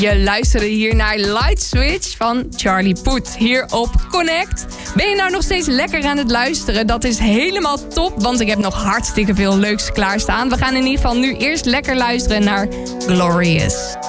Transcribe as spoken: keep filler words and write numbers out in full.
Je luisterde hier naar Light Switch van Charlie Puth hier op Connect. Ben je nou nog steeds lekker aan het luisteren? Dat is helemaal top, want ik heb nog hartstikke veel leuks klaarstaan. We gaan in ieder geval nu eerst lekker luisteren naar Glorious.